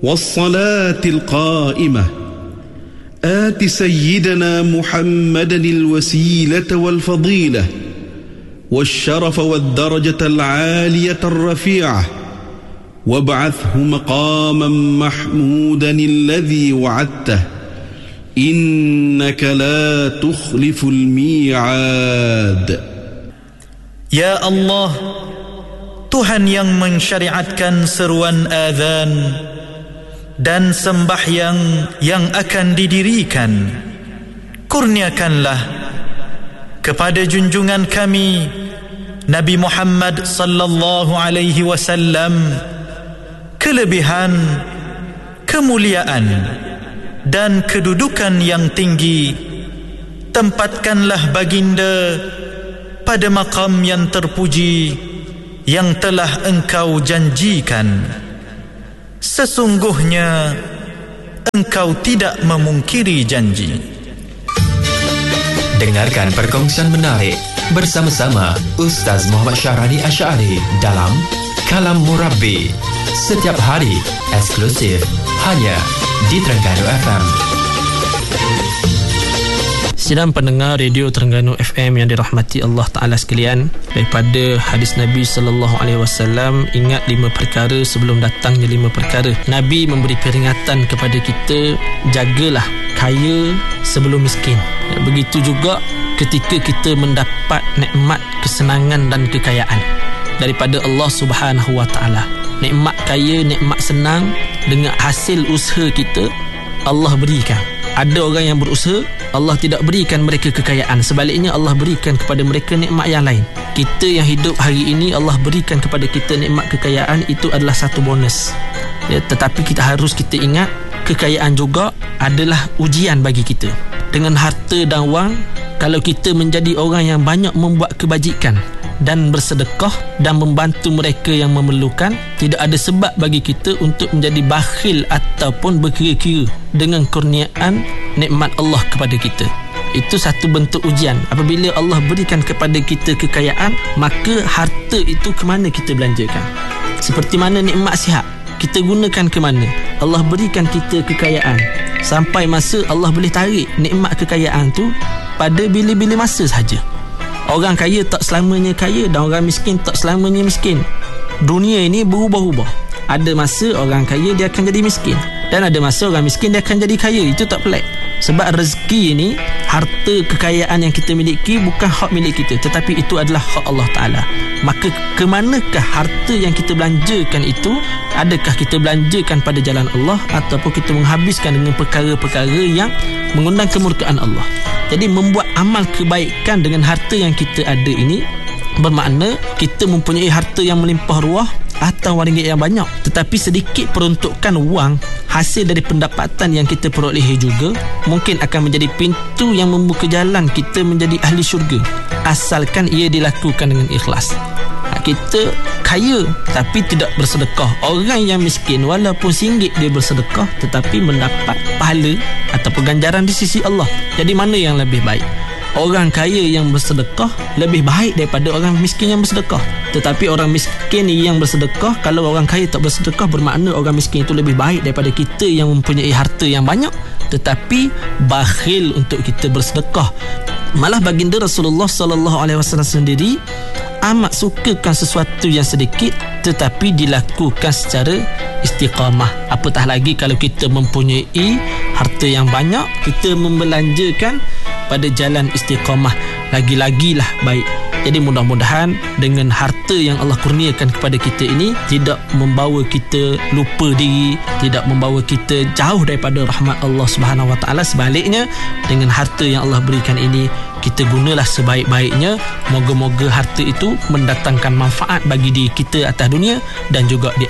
والصلاة القائمة آت سيدنا محمدا الوسيلة والفضيلة والشرف والدرجة العالية الرفيعة وابعثه مقاما محمودا الذي وعدته إنك لا تخلف الميعاد. Ya Allah, Tuhan yang mensyariatkan seruan azan dan sembahyang yang akan didirikan, kurniakanlah kepada junjungan kami Nabi Muhammad sallallahu alaihi wasallam kelebihan, kemuliaan dan kedudukan yang tinggi. Tempatkanlah baginda pada maqam yang terpuji yang telah engkau janjikan. Sesungguhnya engkau tidak memungkiri janji. Dengarkan perkongsian menarik bersama-sama Ustaz Muhammad Syahrani Asy'ari dalam Kalam Murabbi setiap hari eksklusif hanya di Terengganu FM. Sidang pendengar Radio Terengganu FM yang dirahmati Allah Ta'ala sekalian, daripada hadis Nabi SAW, ingat 5 perkara sebelum datangnya 5 perkara. Nabi memberi peringatan kepada kita, jagalah kaya sebelum miskin. Begitu juga ketika kita mendapat nikmat kesenangan dan kekayaan daripada Allah Subhanahu Wa Ta'ala. Nikmat kaya, nikmat senang dengan hasil usaha kita Allah berikan. Ada orang yang berusaha, Allah tidak berikan mereka kekayaan. Sebaliknya Allah berikan kepada mereka nikmat yang lain. Kita yang hidup hari ini, Allah berikan kepada kita nikmat kekayaan. Itu adalah satu bonus ya, tetapi kita ingat, kekayaan juga adalah ujian bagi kita. Dengan harta dan wang, kalau kita menjadi orang yang banyak membuat kebajikan dan bersedekah dan membantu mereka yang memerlukan, tidak ada sebab bagi kita untuk menjadi bakhil ataupun berkira-kira dengan kurniaan nikmat Allah kepada kita. Itu satu bentuk ujian. Apabila Allah berikan kepada kita kekayaan, maka harta itu ke mana kita belanjakan? Seperti mana nikmat sihat, kita gunakan ke mana? Allah berikan kita kekayaan, sampai masa Allah boleh tarik nikmat kekayaan tu pada bila-bila masa sahaja. Orang kaya tak selamanya kaya dan orang miskin tak selamanya miskin. Dunia ini berubah-ubah. Ada masa orang kaya dia akan jadi miskin, dan ada masa orang miskin dia akan jadi kaya. Itu tak pelik. Sebab rezeki ini, harta kekayaan yang kita miliki bukan hak milik kita, tetapi itu adalah hak Allah Ta'ala. Maka ke manakah harta yang kita belanjakan itu? Adakah kita belanjakan pada jalan Allah, ataupun kita menghabiskan dengan perkara-perkara yang mengundang kemurkaan Allah? Jadi membuat amal kebaikan dengan harta yang kita ada ini bermakna kita mempunyai harta yang melimpah ruah atau wang ringgit yang banyak, tetapi sedikit peruntukan wang hasil dari pendapatan yang kita perolehi juga mungkin akan menjadi pintu yang membuka jalan kita menjadi ahli syurga, asalkan ia dilakukan dengan ikhlas. Kita kaya tapi tidak bersedekah. Orang yang miskin walaupun RM1 dia bersedekah, tetapi mendapat pahala ataupun ganjaran di sisi Allah. Jadi mana yang lebih baik? Orang kaya yang bersedekah lebih baik daripada orang miskin yang bersedekah. Tetapi orang miskin yang bersedekah, kalau orang kaya tak bersedekah, bermakna orang miskin itu lebih baik daripada kita yang mempunyai harta yang banyak tetapi bakhil untuk kita bersedekah. Malah baginda Rasulullah SAW sendiri amat sukakan sesuatu yang sedikit tetapi dilakukan secara istiqamah. Apatah lagi kalau kita mempunyai harta yang banyak, kita membelanjakan pada jalan istiqamah, lagi-lagilah baik. Jadi mudah-mudahan dengan harta yang Allah kurniakan kepada kita ini tidak membawa kita lupa diri, tidak membawa kita jauh daripada rahmat Allah Subhanahu Wa Taala. Sebaliknya, dengan harta yang Allah berikan ini, kita gunalah sebaik-baiknya. Moga-moga harta itu mendatangkan manfaat bagi diri kita atas dunia dan juga di